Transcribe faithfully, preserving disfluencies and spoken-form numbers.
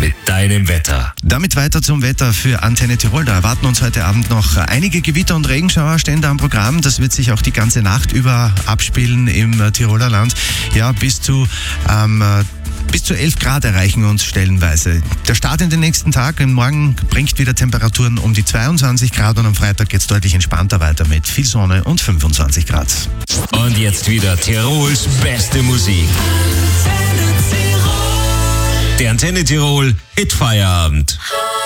mit deinem Wetter. Damit weiter zum Wetter für Antenne Tirol. Da erwarten uns heute Abend noch einige Gewitter- und Regenschauer stehen da am Programm. Das wird sich auch die ganze Nacht über abspielen im Tiroler Land. Ja, bis zu ähm, Bis zu elf Grad erreichen uns stellenweise. Der Start in den nächsten Tag, am Morgen bringt wieder Temperaturen um die zweiundzwanzig Grad und am Freitag geht es deutlich entspannter weiter mit viel Sonne und fünfundzwanzig Grad. Und jetzt wieder Tirols beste Musik. Der Antenne Tirol Hit Feierabend.